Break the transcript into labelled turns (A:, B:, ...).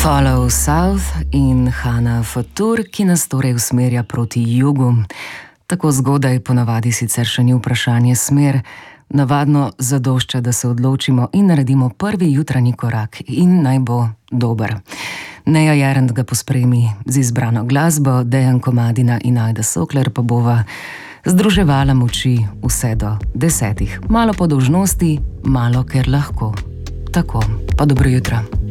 A: Follow South in Hana Fatur, ki nas torej usmerja proti jugu. Tako zgodaj ponavadi sicer še ni vprašanje smer, navadno zadošča, da se odločimo in naredimo prvi jutranji korak in naj bo dober. Neja Jerend ga pospremi z izbrano glasbo, Dejan Komadina in Ajda Sokler pa bova združevala moči vse do 10. Malo po dolžnosti, malo ker lahko. Tako, pa dobro jutro.